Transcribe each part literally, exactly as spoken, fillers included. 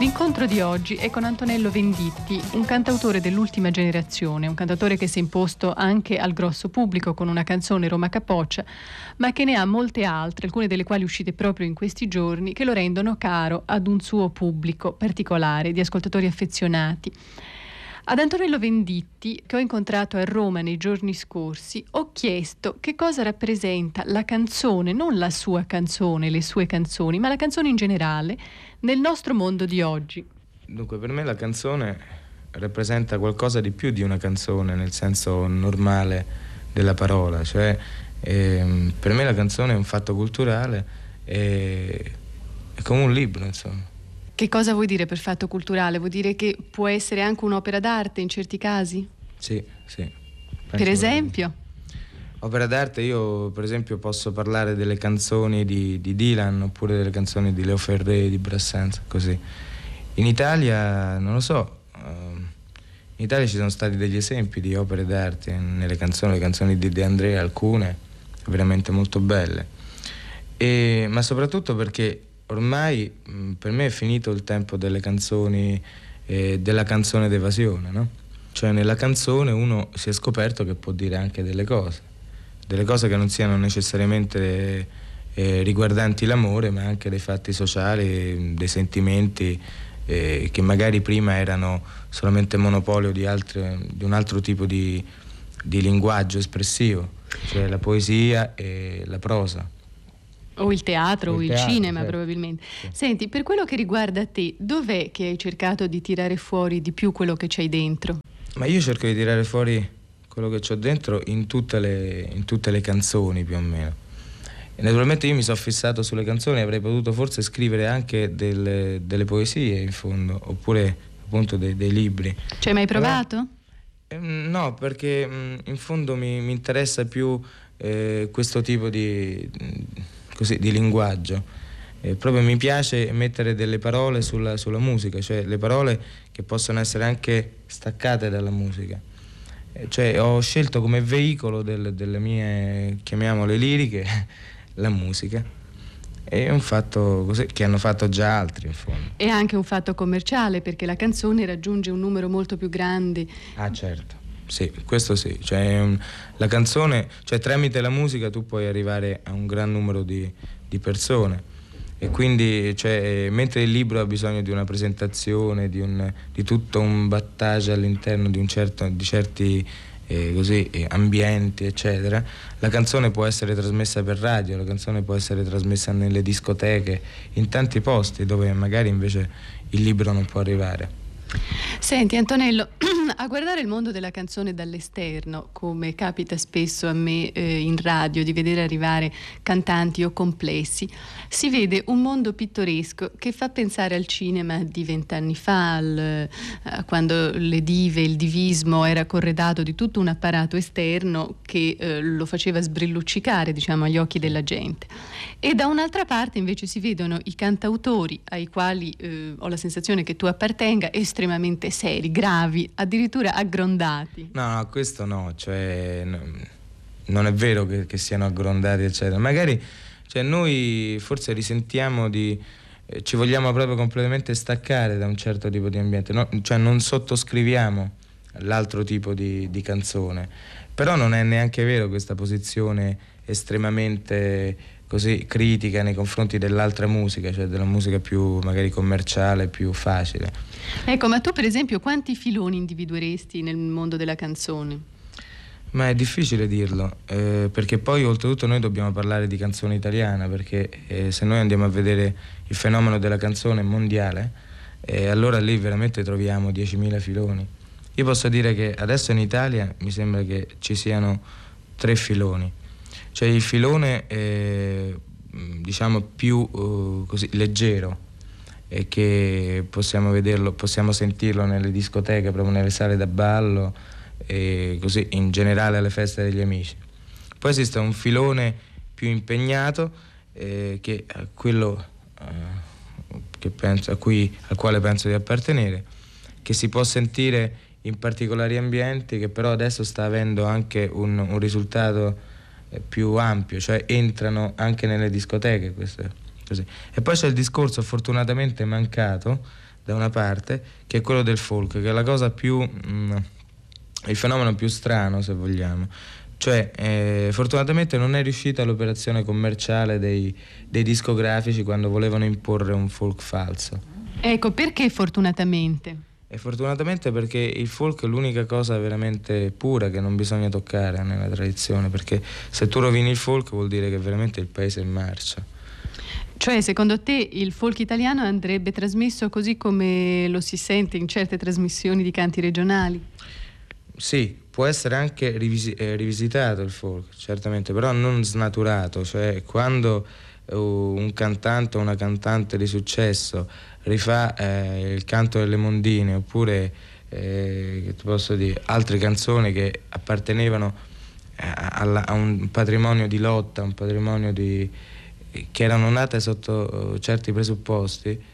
L'incontro di oggi è con Antonello Venditti, un cantautore dell'ultima generazione, un cantautore che si è imposto anche al grosso pubblico con una canzone, Roma Capoccia, ma che ne ha molte altre, alcune delle quali uscite proprio in questi giorni, che lo rendono caro ad un suo pubblico particolare di ascoltatori affezionati. Ad Antonello Venditti, che ho incontrato a Roma nei giorni scorsi, ho chiesto che cosa rappresenta la canzone, non la sua canzone, le sue canzoni, ma la canzone in generale, nel nostro mondo di oggi. Dunque, per me la canzone rappresenta qualcosa di più di una canzone, nel senso normale della parola. Cioè, ehm, per me la canzone è un fatto culturale, è, è come un libro, insomma. Che cosa vuoi dire per fatto culturale? Vuol dire che può essere anche un'opera d'arte in certi casi? Sì, sì. Per esempio? Opera d'arte, io per esempio posso parlare delle canzoni di, di Dylan, oppure delle canzoni di Leo Ferré, di Brassens, così. In Italia, non lo so, in Italia ci sono stati degli esempi di opere d'arte nelle canzoni, le canzoni di De André, alcune veramente molto belle. E, ma soprattutto perché ormai mh, per me è finito il tempo delle canzoni, eh, della canzone d'evasione, no? Cioè nella canzone uno si è scoperto che può dire anche delle cose, delle cose che non siano necessariamente eh, riguardanti l'amore, ma anche dei fatti sociali, dei sentimenti eh, che magari prima erano solamente monopolio di, altre, di un altro tipo di, di linguaggio espressivo, cioè la poesia e la prosa. O il teatro o il, o il teatro, cinema, certo. Probabilmente. Sì. Senti, per quello che riguarda te, dov'è che hai cercato di tirare fuori di più quello che c'hai dentro? Ma io cerco di tirare fuori quello che c'ho dentro in tutte le, in tutte le canzoni, più o meno. E naturalmente io mi sono fissato sulle canzoni, avrei potuto forse scrivere anche delle, delle poesie, in fondo, oppure appunto dei, dei libri. Ci hai mai provato? Eh, no, perché mh, in fondo mi, mi interessa più eh, questo tipo di... così, di linguaggio. Eh, proprio mi piace mettere delle parole sulla, sulla musica, cioè le parole che possono essere anche staccate dalla musica. Eh, cioè ho scelto come veicolo del, delle mie, chiamiamole liriche, la musica. È un fatto così, che hanno fatto già altri, in fondo. È anche un fatto commerciale, perché la canzone raggiunge un numero molto più grande. Ah, certo. Sì, questo sì, cioè um, la canzone, cioè tramite la musica tu puoi arrivare a un gran numero di, di persone, e quindi cioè, mentre il libro ha bisogno di una presentazione, di, un, di tutto un battage all'interno di, un certo, di certi eh, così, eh, ambienti, eccetera, la canzone può essere trasmessa per radio, la canzone può essere trasmessa nelle discoteche, in tanti posti dove magari invece il libro non può arrivare. Senti Antonello, a guardare il mondo della canzone dall'esterno, come capita spesso a me eh, in radio di vedere arrivare cantanti o complessi, si vede un mondo pittoresco che fa pensare al cinema di vent'anni fa, al, eh, quando le dive, il divismo era corredato di tutto un apparato esterno che eh, lo faceva sbrilluccicare, diciamo, agli occhi della gente. E da un'altra parte invece si vedono i cantautori ai quali eh, ho la sensazione che tu appartenga, estremamente seri, gravi, addirittura aggrondati. No, no, questo no, cioè no, non è vero che, che siano aggrondati, eccetera. Magari cioè, noi forse risentiamo di... Eh, ci vogliamo proprio completamente staccare da un certo tipo di ambiente, no? Cioè non sottoscriviamo l'altro tipo di, di canzone. Però non è neanche vero questa posizione estremamente così critica nei confronti dell'altra musica, cioè della musica più magari commerciale, più facile. Ecco, ma tu per esempio quanti filoni individueresti nel mondo della canzone? Ma è difficile dirlo, eh, perché poi oltretutto noi dobbiamo parlare di canzone italiana, perché eh, se noi andiamo a vedere il fenomeno della canzone mondiale, eh, allora lì veramente troviamo diecimila filoni. Io posso dire che adesso in Italia mi sembra che ci siano tre filoni. Cioè il filone eh, diciamo più uh, così leggero, e che possiamo vederlo, possiamo sentirlo nelle discoteche, proprio nelle sale da ballo, e così in generale alle feste degli amici. Poi esiste un filone più impegnato, eh, che è quello uh, che penso, a cui, al quale penso di appartenere, che si può sentire in particolari ambienti, che però adesso sta avendo anche un, un risultato più ampio, cioè entrano anche nelle discoteche, questo è così. E poi c'è il discorso fortunatamente mancato da una parte, che è quello del folk, che è la cosa più mh, il fenomeno più strano, se vogliamo. Cioè, eh, fortunatamente non è riuscita l'operazione commerciale dei, dei discografici quando volevano imporre un folk falso. Ecco, perché fortunatamente? E fortunatamente perché il folk è l'unica cosa veramente pura che non bisogna toccare nella tradizione, perché se tu rovini il folk vuol dire che veramente il paese è in marcia. Cioè, secondo te il folk italiano andrebbe trasmesso così come lo si sente in certe trasmissioni di canti regionali? Sì, può essere anche rivisi- eh, rivisitato il folk, certamente, però non snaturato, cioè quando uh, un cantante o una cantante di successo rifà eh, il canto delle mondine, oppure eh, che ti posso dire, altre canzoni che appartenevano a, alla- a un patrimonio di lotta, un patrimonio di, che erano nate sotto uh, certi presupposti,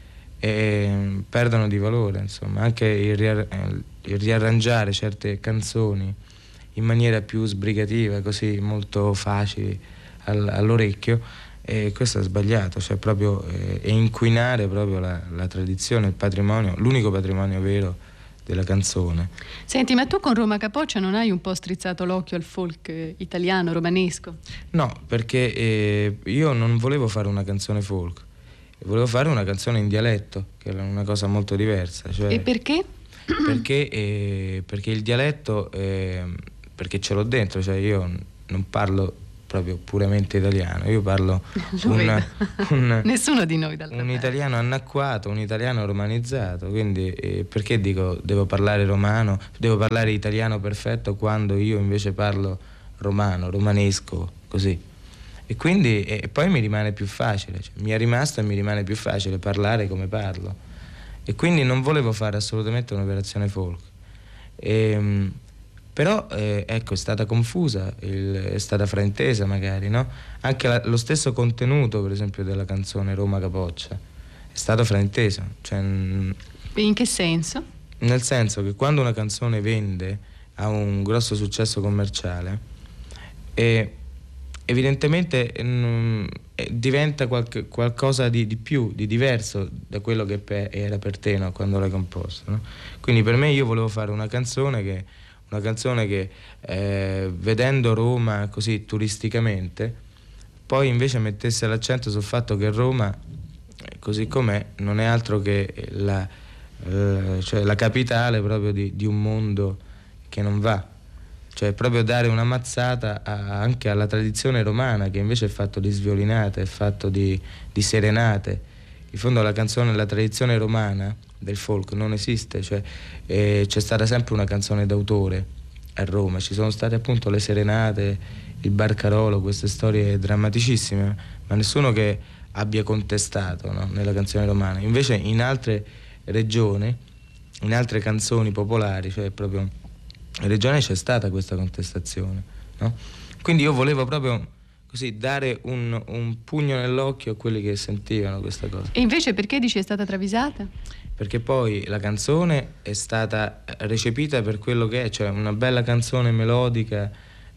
e perdono di valore, insomma. Anche il, ria- il riarrangiare certe canzoni in maniera più sbrigativa, così molto facili al- all'orecchio, e questo è sbagliato, cioè proprio eh, è inquinare proprio la, la tradizione, il patrimonio, l'unico patrimonio vero della canzone. Senti, ma tu con Roma Capoccia non hai un po' strizzato l'occhio al folk eh, italiano, romanesco? No, perché eh, io non volevo fare una canzone folk, volevo fare una canzone in dialetto, che era una cosa molto diversa. Cioè, E perché? Perché, eh, perché il dialetto, eh, perché ce l'ho dentro, cioè io non parlo proprio puramente italiano, io parlo un, un, nessuno di noi d'altra un parte. Italiano annacquato, un italiano romanizzato, quindi eh, perché dico devo parlare romano, devo parlare italiano perfetto quando io invece parlo romano, romanesco, così. E quindi e poi mi rimane più facile, cioè, mi è rimasto e mi rimane più facile parlare come parlo. E quindi non volevo fare assolutamente un'operazione folk. E, però eh, ecco, è stata confusa, il, è stata fraintesa magari, no? Anche la, lo stesso contenuto, per esempio, della canzone Roma Capoccia è stato frainteso. Cioè, in che senso? Nel senso che quando una canzone vende, ha un grosso successo commerciale, e evidentemente mh, diventa qualche, qualcosa di, di più, di diverso da quello che pe- era per te, no? Quando l'hai composto, no? Quindi per me io volevo fare una canzone che, una canzone che eh, vedendo Roma così turisticamente, poi invece mettesse l'accento sul fatto che Roma, così com'è, non è altro che la, eh, cioè la capitale proprio di, di un mondo che non va. Cioè proprio dare una mazzata a, anche alla tradizione romana, che invece è fatto di sviolinate, è fatto di, di serenate. In fondo la canzone, la tradizione romana del folk non esiste, cioè eh, c'è stata sempre una canzone d'autore a Roma, ci sono state appunto le serenate, il barcarolo, queste storie drammaticissime, ma nessuno che abbia contestato, no, nella canzone romana. Invece in altre regioni, in altre canzoni popolari, cioè proprio in regione c'è stata questa contestazione, no? Quindi io volevo proprio così dare un, un pugno nell'occhio a quelli che sentivano questa cosa. E invece perché dici è stata travisata? Perché poi la canzone è stata recepita per quello che è, cioè una bella canzone melodica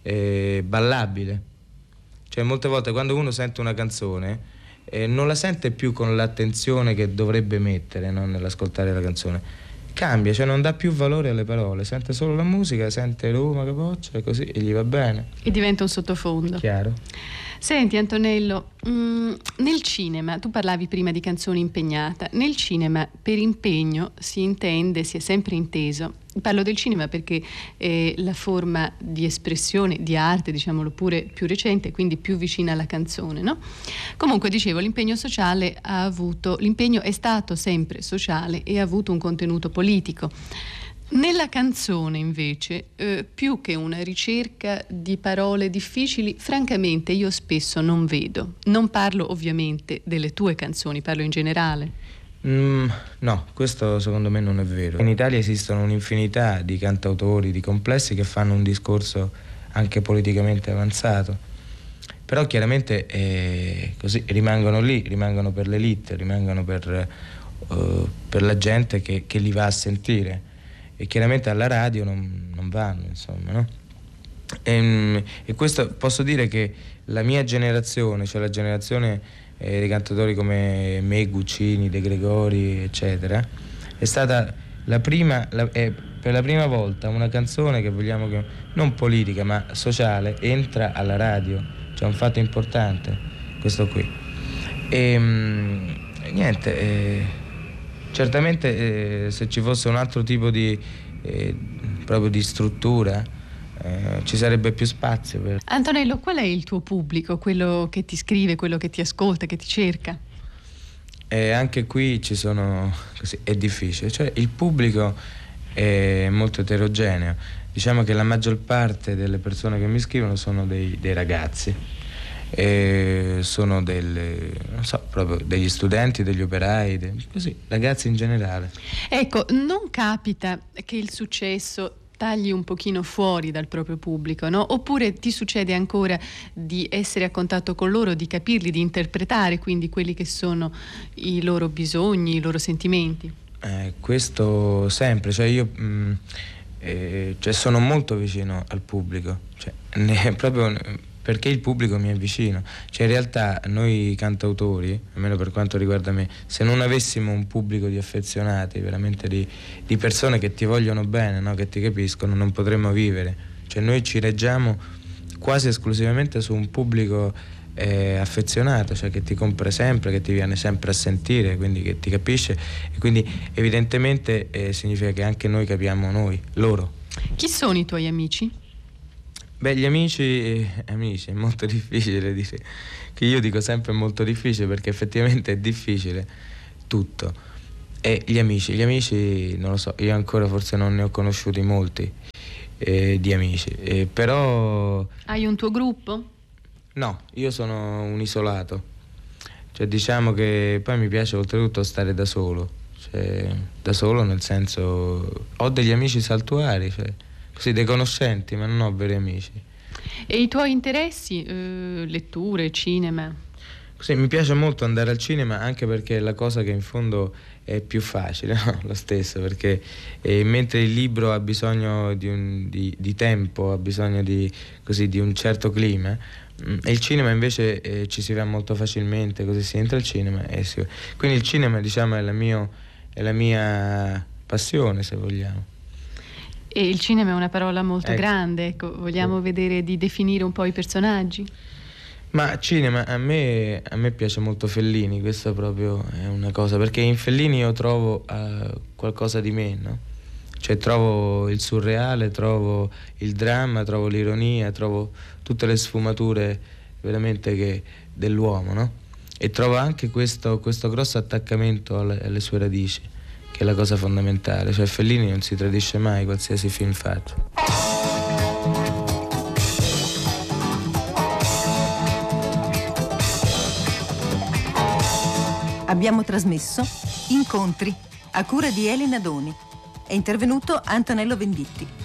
e ballabile. Cioè molte volte quando uno sente una canzone eh, non la sente più con l'attenzione che dovrebbe mettere, no, nell'ascoltare la canzone. Cambia, cioè non dà più valore alle parole, sente solo la musica, sente Roma Capoccia e così, e gli va bene. E diventa un sottofondo. Chiaro. Senti Antonello, mh, nel cinema, tu parlavi prima di canzoni impegnata, nel cinema per impegno si intende, si è sempre inteso, parlo del cinema perché è la forma di espressione, di arte, diciamolo pure, più recente, quindi più vicina alla canzone, no? Comunque dicevo, l'impegno sociale ha avuto, l'impegno è stato sempre sociale e ha avuto un contenuto politico. Nella canzone invece, eh, più che una ricerca di parole difficili, francamente io spesso non vedo. Non parlo ovviamente delle tue canzoni, parlo in generale. Mm, no, questo secondo me non è vero. In Italia esistono un'infinità di cantautori, di complessi che fanno un discorso anche politicamente avanzato, però chiaramente eh, così rimangono lì, rimangono per l'elite, rimangono per, uh, per la gente che, che li va a sentire. E chiaramente alla radio non, non vanno, insomma, no? E, e questo posso dire che la mia generazione, cioè la generazione eh, dei cantatori come me, Guccini, De Gregori, eccetera, È stata la prima, la, è per la prima volta una canzone che vogliamo che non politica ma sociale entra alla radio, cioè un fatto importante questo qui. E mh, niente, eh, certamente eh, se ci fosse un altro tipo di eh, proprio di struttura eh, ci sarebbe più spazio per... Antonello, qual è il tuo pubblico, quello che ti scrive, quello che ti ascolta, che ti cerca? E anche qui ci sono, così, è difficile, cioè il pubblico è molto eterogeneo, diciamo che la maggior parte delle persone che mi scrivono sono dei, dei ragazzi, e sono delle, non so, proprio degli studenti, degli operai, dei, così, ragazzi in generale. Ecco, non capita che il successo tagli un pochino fuori dal proprio pubblico, no? Oppure ti succede ancora di essere a contatto con loro, di capirli, di interpretare quindi quelli che sono i loro bisogni, i loro sentimenti? Eh, questo sempre, cioè io mh, eh, cioè sono molto vicino al pubblico, cioè, ne, proprio perché il pubblico mi è vicino, cioè in realtà noi cantautori, almeno per quanto riguarda me, se non avessimo un pubblico di affezionati, veramente di, di persone che ti vogliono bene, no? Che ti capiscono, non potremmo vivere, cioè noi ci reggiamo quasi esclusivamente su un pubblico eh, affezionato, cioè che ti compra sempre, che ti viene sempre a sentire, quindi che ti capisce, e quindi evidentemente eh, significa che anche noi capiamo noi, loro. Chi sono i tuoi amici? Beh, gli amici, amici, è molto difficile dire, che io dico sempre molto difficile perché effettivamente è difficile tutto. E gli amici, gli amici, non lo so, io ancora forse non ne ho conosciuti molti eh, di amici, eh, però... Hai un tuo gruppo? No, io sono un isolato, cioè diciamo che poi mi piace oltretutto stare da solo, cioè da solo nel senso, ho degli amici saltuari, cioè... Così, dei conoscenti, ma non ho veri amici. E i tuoi interessi? Eh, letture, cinema? Così, mi piace molto andare al cinema, anche perché è la cosa che in fondo è più facile, no? Lo stesso, perché eh, mentre il libro ha bisogno di, un, di, di tempo, ha bisogno di, così, di un certo clima, mh, e il cinema invece eh, ci si va molto facilmente, così si entra al cinema e si... Quindi il cinema, diciamo, è la, mio, è la mia passione, se vogliamo. E il cinema è una parola molto ecco. grande, ecco, vogliamo sì. vedere di definire un po' i personaggi? Ma cinema, a me, a me piace molto Fellini, questa proprio è una cosa, perché in Fellini io trovo uh, qualcosa di me, no? Cioè trovo il surreale, trovo il dramma, trovo l'ironia, trovo tutte le sfumature veramente che, dell'uomo, no? E trovo anche questo, questo grosso attaccamento alle, alle sue radici, che è la cosa fondamentale, cioè Fellini non si tradisce mai qualsiasi film fatto. Abbiamo trasmesso Incontri a cura di Elena Doni. È intervenuto Antonello Venditti.